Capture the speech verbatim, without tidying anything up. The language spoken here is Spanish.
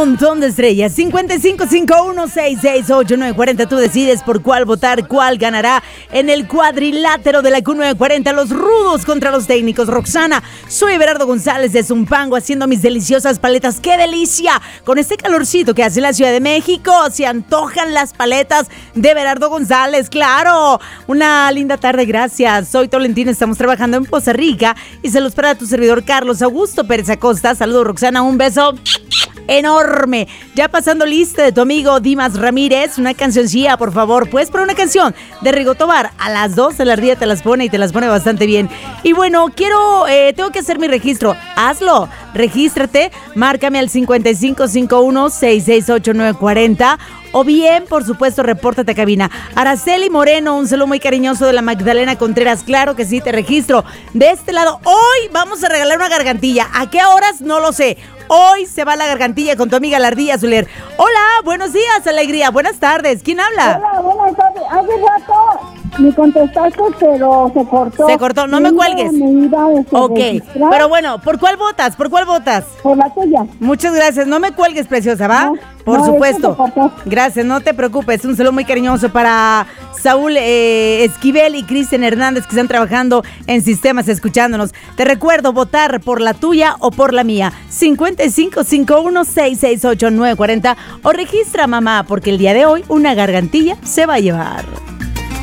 montón de estrellas. cincuenta y cinco cincuenta y uno sesenta y seis ochenta y nueve cuarenta. Tú decides por cuál votar, cuál ganará en el cuadrilátero de la Q nueve cuarenta. Los rudos contra los técnicos. Roxana, soy Everardo González de Zumpango haciendo mis deliciosas paletas. ¡Qué delicia! Con este calorcito que hace la Ciudad de México, se antojan las paletas de Everardo González. ¡Claro! Una linda tarde, gracias. Soy Tolentino, estamos trabajando en Poza Rica y se los para tu servidor Carlos Augusto Pérez Acosta. Saludos, Roxana, un beso enorme. Ya pasando lista de tu amigo Dimas Ramírez, una cancioncilla, por favor. Pues para una canción de Rigo Tobar, a las dos de la día te las pone y te las pone bastante bien. Y bueno, quiero, eh, tengo que hacer mi registro. Hazlo, regístrate, márcame al cincuenta y cinco cincuenta y uno sesenta y seis ochenta y nueve cuarenta. O bien, por supuesto, repórtate a cabina. Araceli Moreno, un saludo muy cariñoso de la Magdalena Contreras. Claro que sí, te registro. De este lado, hoy vamos a regalar una gargantilla. ¿A qué horas? No lo sé. Hoy se va la gargantilla con tu amiga la Ardilla Zuler. Hola, buenos días, Alegría. Buenas tardes. ¿Quién habla? Hola, buenas tardes. Hace rato me contestaste, pero se cortó. Se cortó, no me cuelgues. Me iba a ok, pero bueno, ¿por cuál votas? ¿Por cuál votas? Por la tuya. Muchas gracias. No me cuelgues, preciosa, ¿va? No, Por no, supuesto. Gracias, no te preocupes. Un saludo muy cariñoso para Saúl eh, Esquivel y Cristian Hernández, que están trabajando en sistemas escuchándonos. Te recuerdo votar por la tuya o por la mía. cincuenta y cinco cincuenta y uno sesenta y seis ochenta y nueve cuarenta o registra, mamá, porque el día de hoy una gargantilla se va a llevar.